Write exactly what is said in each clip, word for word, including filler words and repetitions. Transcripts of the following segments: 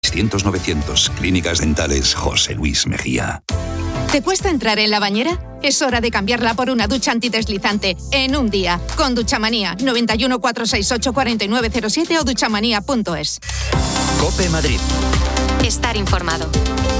seiscientos novecientos. Clínicas Dentales José Luis Mejía. ¿Te cuesta entrar en la bañera? Es hora de cambiarla por una ducha antideslizante en un día. Con Duchamanía. noventa y uno, cuatrocientos sesenta y ocho, cuarenta y nueve cero siete o duchamanía punto es. COPE Madrid. Estar informado.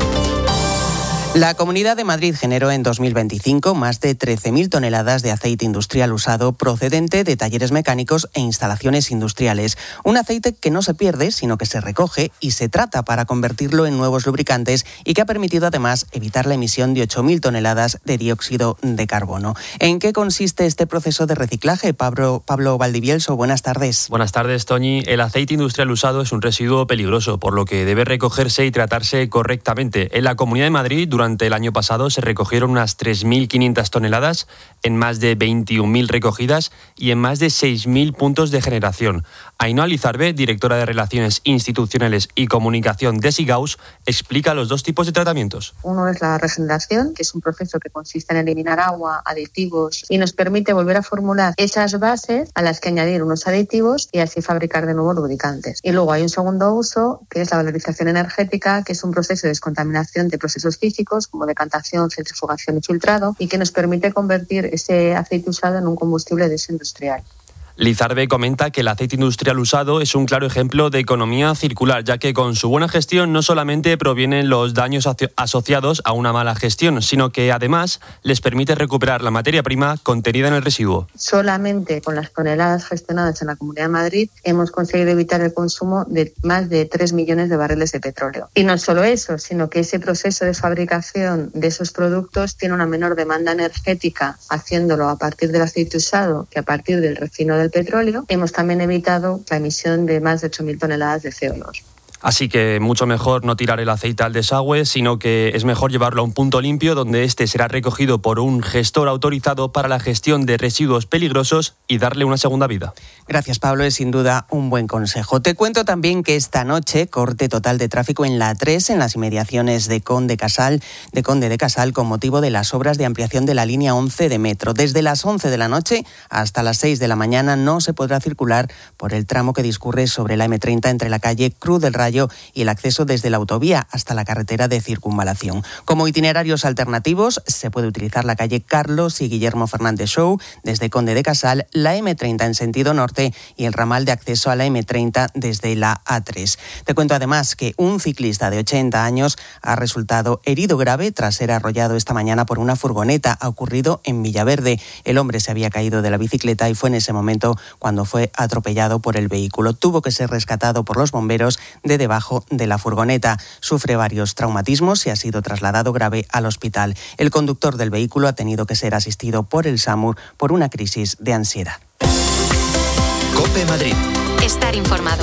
La Comunidad de Madrid generó en dos mil veinticinco más de trece mil toneladas de aceite industrial usado procedente de talleres mecánicos e instalaciones industriales. Un aceite que no se pierde, sino que se recoge y se trata para convertirlo en nuevos lubricantes y que ha permitido además evitar la emisión de ocho mil toneladas de dióxido de carbono. ¿En qué consiste este proceso de reciclaje? Pablo, Pablo Valdivielso, buenas tardes. Buenas tardes, Toñi. El aceite industrial usado es un residuo peligroso, por lo que debe recogerse y tratarse correctamente. En la Comunidad de Madrid, durante el año pasado se recogieron unas tres mil quinientas toneladas en más de veintiún mil recogidas y en más de seis mil puntos de generación. Ainhoa Lizarbe, directora de Relaciones Institucionales y Comunicación de Sigaus, explica los dos tipos de tratamientos. Uno es la regeneración, que es un proceso que consiste en eliminar agua, aditivos y nos permite volver a formular esas bases a las que añadir unos aditivos y así fabricar de nuevo lubricantes. Y luego hay un segundo uso, que es la valorización energética, que es un proceso de descontaminación de procesos físicos como decantación, centrifugación y filtrado, y que nos permite convertir ese aceite usado en un combustible desindustrial. Lizarbe comenta que el aceite industrial usado es un claro ejemplo de economía circular, ya que con su buena gestión no solamente provienen los daños asociados a una mala gestión, sino que además les permite recuperar la materia prima contenida en el residuo. Solamente con las toneladas gestionadas en la Comunidad de Madrid hemos conseguido evitar el consumo de más de tres millones de barriles de petróleo. Y no solo eso, sino que ese proceso de fabricación de esos productos tiene una menor demanda energética haciéndolo a partir del aceite usado que a partir del refino del petróleo. Hemos también evitado la emisión de más de ocho mil toneladas de C O dos. Así que mucho mejor no tirar el aceite al desagüe, sino que es mejor llevarlo a un punto limpio donde este será recogido por un gestor autorizado para la gestión de residuos peligrosos y darle una segunda vida. Gracias, Pablo. Es sin duda un buen consejo. Te cuento también que esta noche corte total de tráfico en la A tres en las inmediaciones de Conde Casal, de Conde de Casal con motivo de las obras de ampliación de la línea once de metro. Desde las once de la noche hasta las seis de la mañana no se podrá circular por el tramo que discurre sobre la eme treinta entre la calle Cruz del Rayo y el acceso desde la autovía hasta la carretera de circunvalación. Como itinerarios alternativos se puede utilizar la calle Carlos y Guillermo Fernández Show desde Conde de Casal, la eme treinta en sentido norte y el ramal de acceso a la eme treinta desde la A tres. Te cuento además que un ciclista de ochenta años ha resultado herido grave tras ser arrollado esta mañana por una furgoneta. Ha ocurrido en Villaverde. El hombre se había caído de la bicicleta y fue en ese momento cuando fue atropellado por el vehículo. Tuvo que ser rescatado por los bomberos de debajo de la furgoneta. Sufre varios traumatismos y ha sido trasladado grave al hospital. El conductor del vehículo ha tenido que ser asistido por el SAMUR por una crisis de ansiedad. COPE Madrid. Estar informado.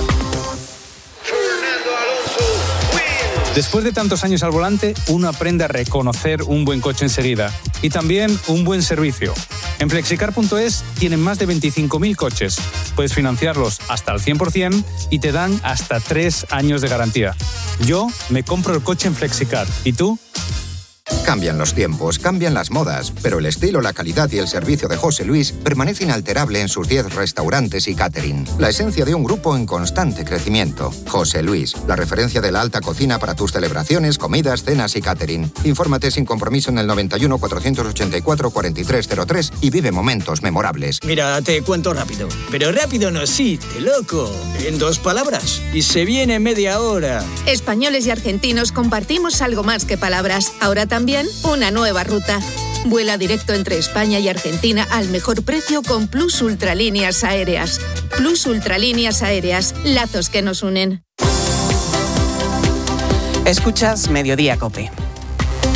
Después de tantos años al volante, uno aprende a reconocer un buen coche enseguida y también un buen servicio. En flexicar punto es tienen más de veinticinco mil coches. Puedes financiarlos hasta el cien por ciento y te dan hasta tres años de garantía. Yo me compro el coche en Flexicar. ¿Y tú? Cambian los tiempos, cambian las modas, pero el estilo, la calidad y el servicio de José Luis permanece inalterable en sus diez restaurantes y catering. La esencia de un grupo en constante crecimiento. José Luis, la referencia de la alta cocina para tus celebraciones, comidas, cenas y catering. Infórmate sin compromiso en el noventa y uno, cuatrocientos ochenta y cuatro, cuarenta y tres cero tres y vive momentos memorables. Mira, te cuento rápido. Pero rápido no existe, loco. En dos palabras. Y se viene media hora. Españoles y argentinos compartimos algo más que palabras. Ahora también una nueva ruta. Vuela directo entre España y Argentina al mejor precio con Plus Ultralíneas Aéreas. Plus Ultralíneas Aéreas, lazos que nos unen. Escuchas Mediodía COPE.